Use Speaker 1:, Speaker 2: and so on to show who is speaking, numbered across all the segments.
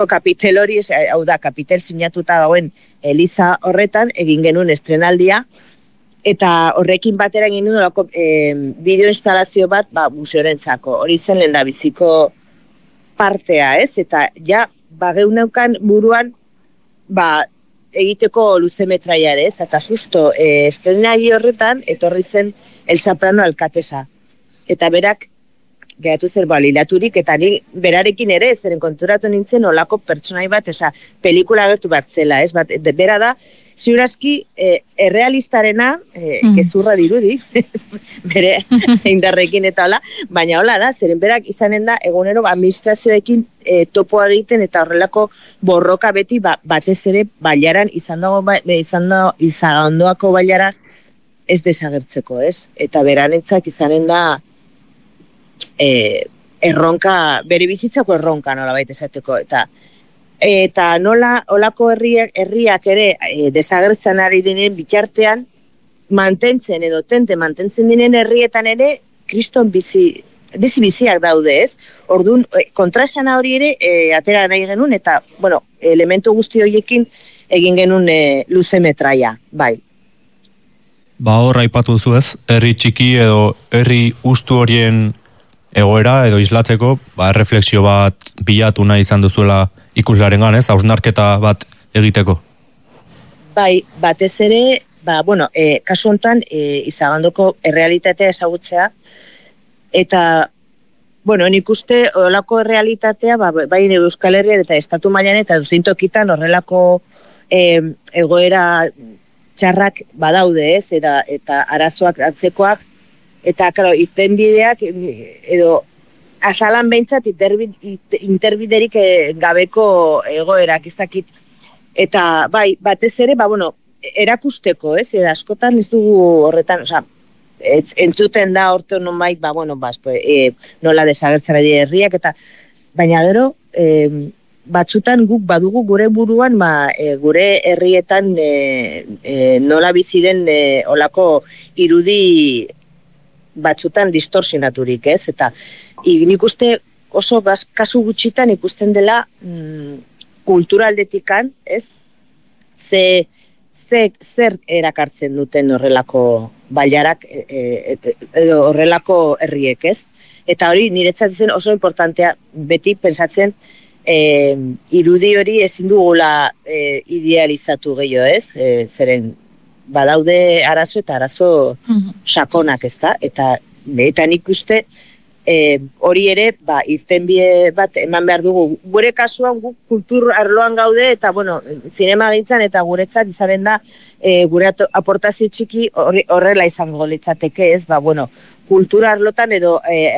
Speaker 1: kapitel hori, hau da, kapitel sinatuta dagoen Eliza horretan, egin genuen estrenaldia, eta horrekin batera egin genuen bideo instalazio bat, museorentzako. Hori zen lehendabiziko partea, ez? Eta ja, geuneukan buruan, egiteko luzemetraia ere, ez? Eta justo, estrenaldi horretan, etorri zen El Soprano alkatesa. Eta berak, geratu zer lilaturik, eta ni berarekin ere, zeren konturatu nintzen olako pertsonai bat, pelikula gertu bat zela, ez? Bera da, ziurazki, errealistarena, gezurra dirudi, bere indarrekin eta hola, baina hola da, zeren berak izanen da, egunero administrazioekin topoa egiten, eta horrelako borroka beti, batez ere, bailaran, izagandoako bailara, ez desagertzeko, ez? Eta beranentzak izanen da, erronka, bere bizitzako erronka nola baita esateko, eta nola olako herriak ere desagertzen ari dinen bitartean mantentzen edo tente mantentzen dinen herrietan ere kriston biziak daude, ez? Orduan, kontraesana hori ere atera nahi genuen, eta, bueno, elementu guzti horiekin egin genuen luzemetraia, bai.
Speaker 2: Hor aipatu duzu ez, herri txiki edo herri ustu horien egoera edo islatzeko, refleksio bat bilatu nahi izan duzuela ikuslaren ganez, hausnarketa bat egiteko.
Speaker 1: Bai, batez ere, kasu honetan, izagandoko errealitatea ezagutzea, eta, nik uste horrelako errealitatea, bai Euskal Herrian eta estatu mailan eta duzintokitan horrelako egoera txarrak badaude, ez, eta arazoak atzekoak, eta, klaro, itenbideak, edo, azalan behintzat, interbiderik gabeko egoerak, ez dakit. Eta, bai, batez ere, erakusteko, ez, askotan ez dugu horretan, entzuten da orte nonbait, nola desagertzen ari herriak, eta, baina gero, batzutan guk badugu gure buruan, gure herrietan nola bizi den olako irudi batzutan distorsionaturik, ez? Eta nik uste oso kasu gutxitan ikusten dela kulturaldetikan, ez? Zer erakartzen duten horrelako bailarak edo horrelako herriek, ez? Eta hori niretzat zen oso importantea beti pensatzen irudi hori ezin dugula idealizatu gehiago, ez? Zeren badaude arazo eta arazo sakonak, ez da? Eta nik uste hori ere, irtenbide bat eman behar dugu. Gure kasuan guk kultur arloan gaude, eta, zinema gintzan, eta guretzat izaren da, gure aportazio txiki horrela izango litzateke, ez? Kultura arlotan edo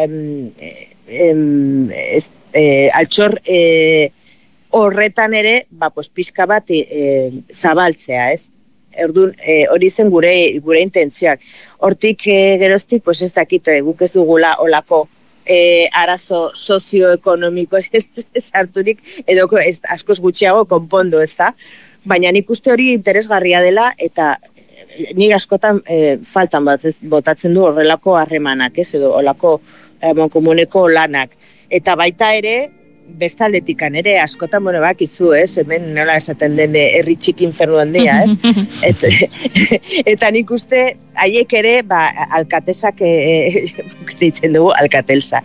Speaker 1: altxor horretan ere, pixka bat zabaltzea, ez? Orduan, hori zen gure intentzioak. Hortik geroztik, ez dakit, guk ez dugula olako arazo sozioekonomiko sarturik, edo askoz gutxiago konpondo, ez da? Baina nik uste hori interesgarria dela, eta nik askotan faltan botatzen du horrelako harremanak, ez? Edo olako komuneko lanak. Eta baita ere, bestaldetikan ere, askotan, bakizu, ez? Hemen nola esaten den herri txiki infernu handia, ez? Eta nik uste, haiek ere, alkatesak, ditzen dugu, alkatelsak.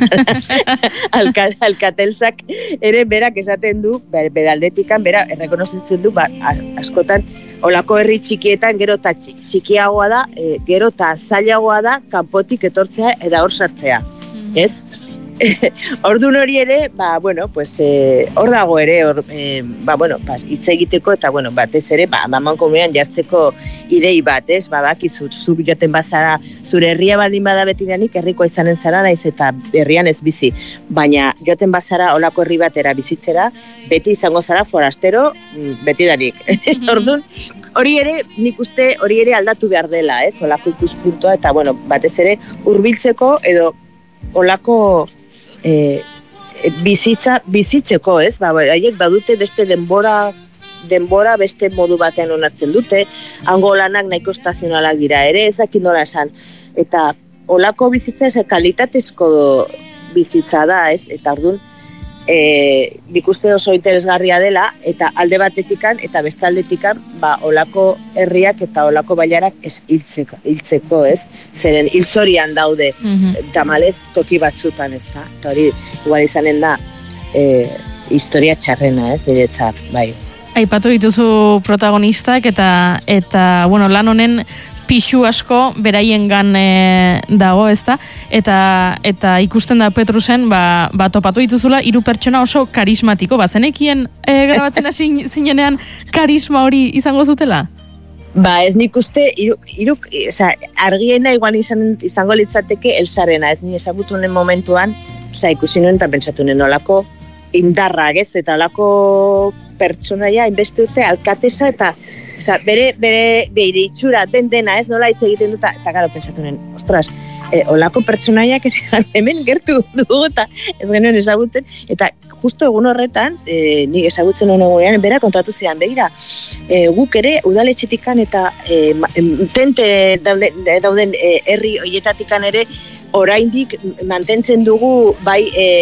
Speaker 1: Alkatelsak ere berak esaten du, beraldetikan, errekonozitzen du, askotan, olako herri txikietan, gero eta txikiagoa da, gero eta zailagoa da, kanpotik etortzea, eta hor sartzea, ez? Orduan hori ere, hor dago ere, hitz egiteko eta, batez ere, maman komunean jartzeko idei bat, ez? Zuk joten bazara, zure herria baldin bada betidanik, herrikoa izanen zara, naiz eta herrian ez bizi. Baina joten bazara olako herri batera bizitzera, beti izango zara forastero betidanik. Orduan, hori ere, nik uste hori ere aldatu behar dela, ez? Olako ikuspuntua eta, batez ere, hurbiltzeko edo olako bizitzeko, ez? Haiek badute beste denbora beste modu batean onartzen dute, hango lanak nahiko estazionalak dira ere, ez dakit nola esan. Eta olako bizitza ez kalitatezko bizitza da, ez? Eta orduan, nik uste oso interesgarria dela, eta alde batetikan eta bestaldetikan, olako herriak eta olako bailarak ez hiltzeko, ez? Zeren hilzorian daude, tamalez toki batzutan, ez da? Eta hori, igual izanen da, historia txarrena, ez? Niretzat, bai.
Speaker 3: Aipatu dituzu protagonistak eta bueno, lan honen pixu asko beraiengan dago, ezta? Eta ikusten da Petrusen, topatu dituzula 3 pertsona oso karismatiko, zenekien grabatzen hasi zinenean karisma hori izango zutela?
Speaker 1: Ez nik uste, argiena igual izango litzateke Elsarena, ez ni ezagutunen momentuan, ikusi nuen eta pentsatu nuen olako indarrak, ez? Eta olako pertsonaia inbeste dute alkateza eta bere itxura dena, ez, nola hitz egiten dut, eta gero pentsatu nuen, ostras, olako pertsonaiak hemen gertu dugu eta ez genuen ezagutzen, eta justo egun horretan, nik ezagutzen honen egunean, bera kontatu zidan, behira, guk ere udaletxetikan eta tente dauden herri hoietatikan ere oraindik mantentzen dugu bai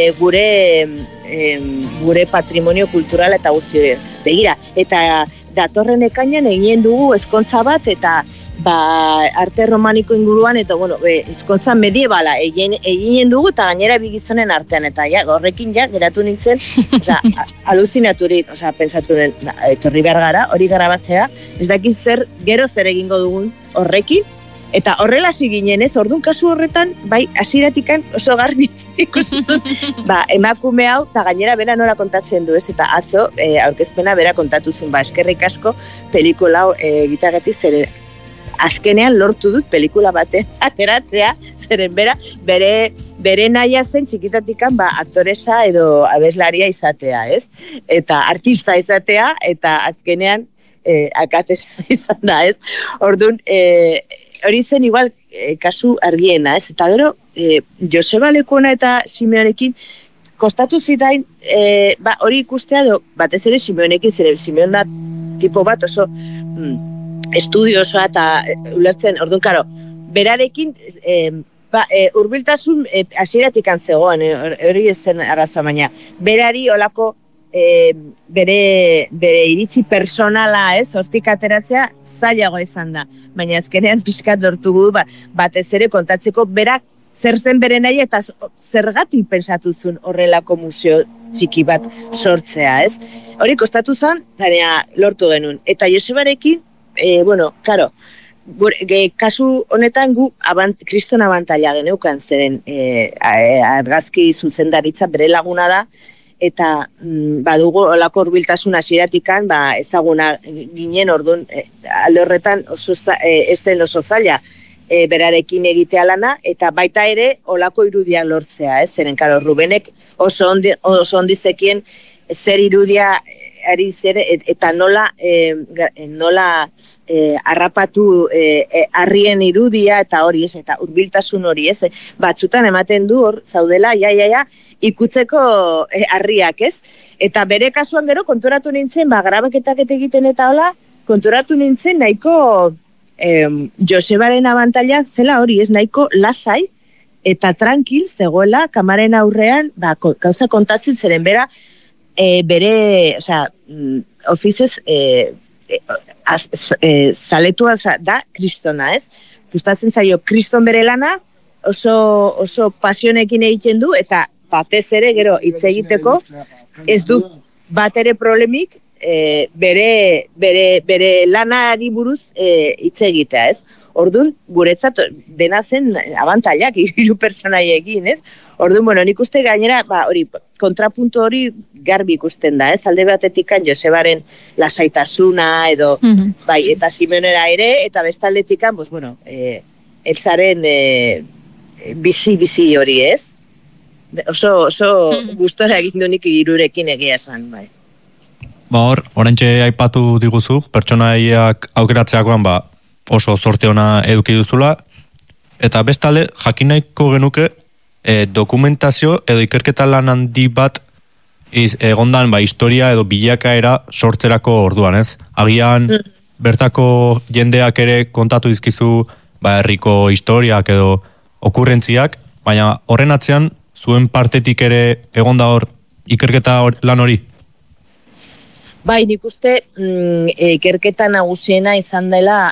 Speaker 1: gure patrimonio kulturala eta guzti hori. Begira, eta datorren ekainan egin dugu ezkontza bat eta arte romaniko inguruan eta ezkontza mediebala eginen dugu eta gainera bigizonen artean eta horrekin geratu nintzen aluzinaturik, pentsatu nuen etorri behar gara, hori grabatzea, ez dakit gero zer egingo dugun horrekin. Eta horrela ginen, ez, orduan kasu horretan, bai, hasieratikan oso garbi ikusitzen, emakume hau, eta gainera bera nola kontatzen du, ez, eta atzo, aurkezpena bera kontatuzun, eskerrik asko, pelikula hau egitagatik, zeren azkenean lortu dut pelikula baten ateratzea, zeren bere nahia zen txikitatikan, aktoresa edo abeslaria izatea, ez, eta artista izatea, eta azkenean akatesa izan da, ez, orduan, hori zen igual kasu argiena, ez? Eta gero, Joseba Lekuona eta Simeonekin kostatu zidain, hori ikustea batez ere Simeonekin, zere Simeon da tipo bat oso estudiosoa eta ulertzen, orduan, karo, berarekin hurbiltasun hasieratik zegoen, hori ez zen arazoa, baina berari olako bere iritzi personala, ez, hortik ateratzea zailagoa izan da, baina azkenean pixkat lortugu batez ere kontatzeko berak zer zen bere nahi eta zergatik pensatuzun horrelako museo txiki bat sortzea, ez? Hori kostatu zen, baina lortu genuen. Eta Josebarekin, karo, kasu honetan gu kriston abantaila geneukan zeren argazki zuzendaritza bere laguna da, eta badugu olako hurbiltasun hasieratikan ezaguna ginen orduan alde horretan ez den oso zaila berarekin egitea lana eta baita ere olako irudia lortzea, zeren karo Rubenek oso ondi zekien zer irudia ari zer eta nola harrapatu harrien irudia eta hori ez, eta hurbiltasun hori ez, batzutan ematen du hor zaudela ikutzeko harriak, ez? Eta bere kasuan gero konturatu nintzen, grabaketak egiten eta hola, konturatu nintzen nahiko Josebaren abantaila zela hori, ez, nahiko lasai eta tranquil zegoela kamaren aurrean, gauza kontatzen zeren bera bere, ofizioz zaletua da kristona, ez? Gustatzen zaio kriston bere lana, oso pasionekin egiten du, eta batez ere gero hitz egiteko ez du bat ere problemik bere lanari buruz hitz egitea, ez? Orduan, guretzat dena zen abantailak 3 pertsonaiekin, ez? Orduan, nik uste gainera, hori, kontrapuntu hori garbi ikusten da, ez? Alde batetikan Josebaren lasaitasuna, edo, eta Simeonera ere, eta bestaldetikan, Elsaren bizi hori, ez? Oso gustora egin du nik 3rekin egia esan, bai.
Speaker 2: Oraintxe aipatu diguzu, pertsonaiak aukeratzeakoan, oso zorte ona eduki duzula, eta bestalde, jakin nahiko genuke, dokumentazio edo ikerketa lan handi bat egondan historia edo bilakaera sortzerako orduan, ez? Agian, bertako jendeak ere kontatu dizkizu herriko historiak edo okurrentziak, baina horren atzean, zuen partetik ere egonda hor ikerketa lan hori?
Speaker 1: Bai, nik uste ikerketa nagusiena izan dela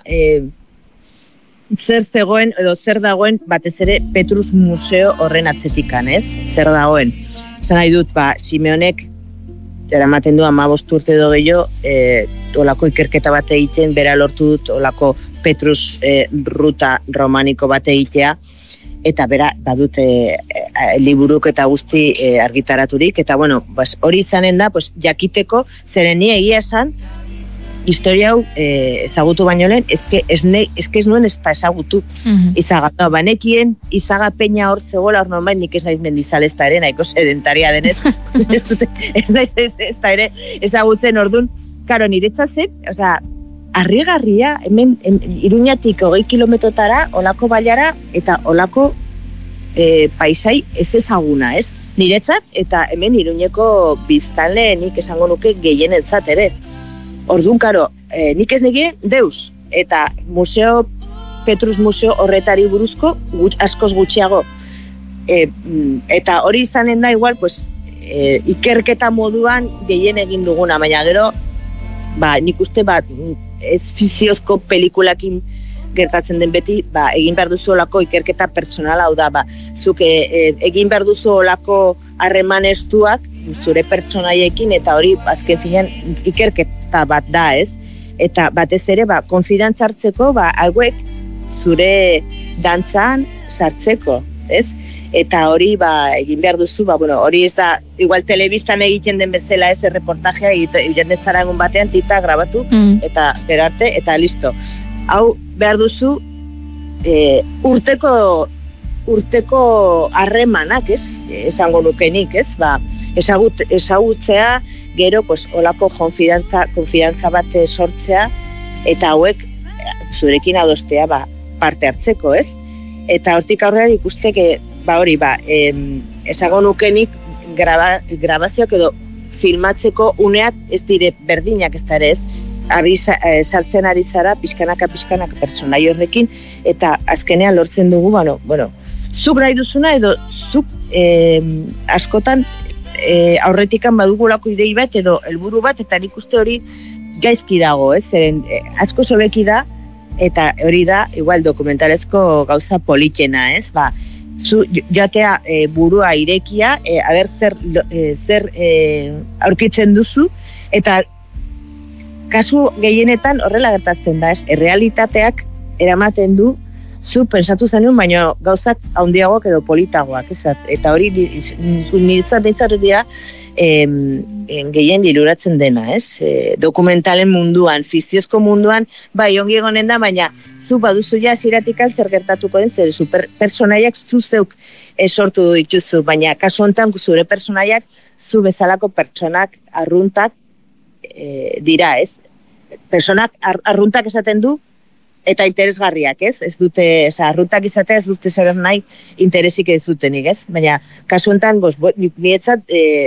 Speaker 1: zer zegoen edo zer dagoen batez ere Petrus Museo horren atzetikan, ez? Zer dagoen. Esan nahi dut, Simeonek eramaten du 15 urte edo gehiago olako ikerketa bat egiten, bera lortu dut olako Petrus ruta romaniko bat egitea, eta bera badut liburuk eta guzti argitaraturik, eta bueno, hori izanen da, jakiteko zeren ni egia esan, historia hau ezagutu baino lehen, ez nuen ez ezagutu Izaga. No, banekien Izaga peña hor zegoela, hor normal nik ez naiz mendizalezta ere, nahiko sedentaria denez, ez naiz ez da ere ezagutzen ordun, karo, niretzat zen, osea, harrigarria, hemen Iruñatik 20 kilometrotara, olako bailara, eta olako paisai ez ezaguna, ez? Niretzat, eta hemen Iruñeko biztanle nik esango nuke gehienentzat ere. Orduan, karo, nik ez negien deus, eta Petrus Museo horretari buruzko askoz gutxiago. Eta hori izanen da igual, ikerketa moduan gehien egin duguna, baina gero, nik uste ez fiziozko pelikulakin gertatzen den beti, egin behar duzu olako ikerketa personala, hau da, zuk egin behar duzu olako harreman estuak, zure pertsonaiekin, eta hori azken finean ikerketa bat da, ez? Eta batez ere, konfidantza hartzeko, hauek zure dantzan sartzeko, ez? Eta hori, egin behar duzu, hori ez da, igual telebistan egiten den bezala ez reportajea, internetzara egun batean tita grabatu, eta berarte, eta listo. Hau behar duzu, urteko harremanak, ez? Esango nukenik, ez? Ezagutzea, gero, olako konfidantza bat sortzea, eta hauek zurekin adostea, parte hartzeko, ez? Eta hortik aurrera ikusteke, esango nukenik grabazioak edo filmatzeko uneak ez dire berdinak ez da ere ez, sartzen ari zara pixkanaka personai horrekin, eta azkenean lortzen dugu, zuk nahi duzuna edo zuk askotan aurretikan badugulako idei bat edo helburu bat, eta nik uste hori gaizki dago, ez? Zeren asko sobeki da, eta hori da, igual dokumentalezko gauza politxena, ez? Zu jatea burua irekia, aber zer aurkitzen duzu, eta kasu gehienetan horrela gertatzen da, ez? Errealitateak eramaten du, zu pensatu zenuen, baina gauzak handiagoak edo politagoak, ez? Eta hori niretzat dira gehien liluratzen dena, ez? Dokumentalen munduan, fiziozko munduan, ongi egonen da, baina zu baduzu ja hasieratik zer gertatuko den, zer personaiak zu zeuk sortu dituzu, baina kasu honetan zure personaiak zu bezalako pertsonak arruntak dira, ez? Personak arruntak esaten du, eta interesgarriak, ez? Ez dute, arruntak izatea ez dute zer nahi interesik ez dutenik, ez? Baina, kasu honetan, niretzat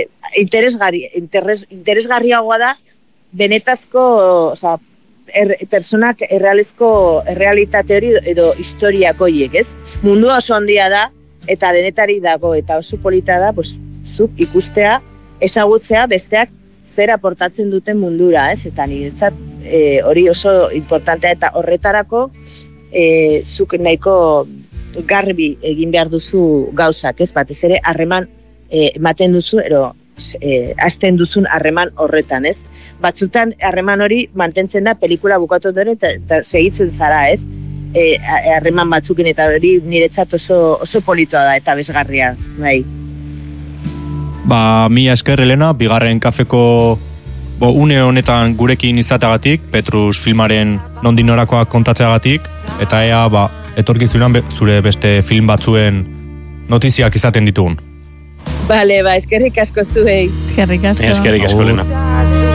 Speaker 1: interesgarriagoa da benetazko, personak errealitate hori edo historiak horiek, ez? Mundua oso handia da, eta denetari dago, eta oso polita da, zuk ikustea, ezagutzea besteak zer aportatzen duten mundura, ez? Eta niretzat hori oso importantea, eta horretarako zuk nahiko garbi egin behar duzu gauzak, ez? Batez ere harreman ematen duzu, hasten duzun harreman horretan, ez? Batzutan harreman hori mantentzen da pelikula bukatu dure eta segitzen zara, ez? Harreman batzukin, eta hori niretzat oso politoa da eta bezgarria, bai.
Speaker 2: Mila esker, Elena, bigarren kafeko une honetan gurekin izatagatik, Petrus filmaren nondik norakoak kontatzeagatik, eta ea etorkizunan zure beste film batzuen notiziak izaten ditugun.
Speaker 1: Bale, eskerrik asko zuei.
Speaker 3: Eskerrik asko.
Speaker 4: Eskerrik asko, Elena.